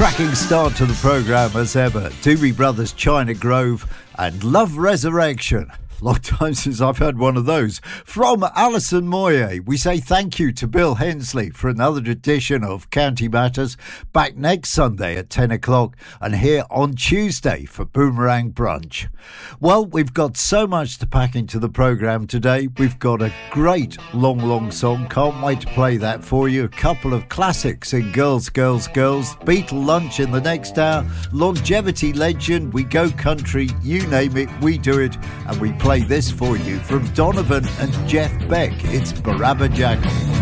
Cracking start to the programme as ever. Doobie Brothers, China Grove and Love Resurrection. Long time since I've had one of those. From Alison Moyer, we say thank you to Bill Hensley for another edition of County Matters. Back next Sunday at 10 o'clock and here on Tuesday for Boomerang Brunch. Well, we've got so much to pack into the programme today. We've got a great long song. Can't wait to play that for you. A couple of classics in Girls, Girls, Girls. Beatle Lunch in the next hour. Longevity Legend. We go country. You name it, we do it. And we play this for you from Donovan and Jeff Beck. It's Barabba Jackal.